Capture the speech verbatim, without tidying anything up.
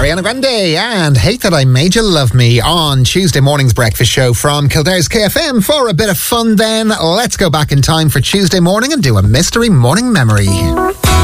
Ariana Grande and Hate That I Made You Love Me on Tuesday morning's breakfast show from Kildare's K F M. For a bit of fun then, let's go back in time for Tuesday morning and do a mystery morning memory.